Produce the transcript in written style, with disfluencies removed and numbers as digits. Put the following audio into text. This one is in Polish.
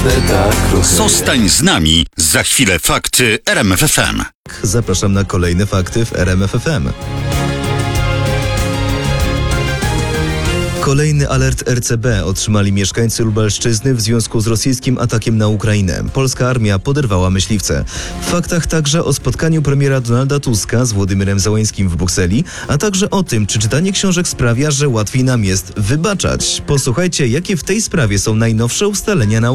piękne tak kruche. Zostań z nami, za chwilę fakty RMF FM. Zapraszam na kolejne fakty w RMF FM. Kolejny alert RCB otrzymali mieszkańcy Lubelszczyzny w związku z rosyjskim atakiem na Ukrainę. Polska armia poderwała myśliwce. W faktach także o spotkaniu premiera Donalda Tuska z Władimyrem Zełańskim w Brukseli, a także o tym, czy czytanie książek sprawia, że łatwiej nam jest wybaczać. Posłuchajcie, jakie w tej sprawie są najnowsze ustalenia naukowe.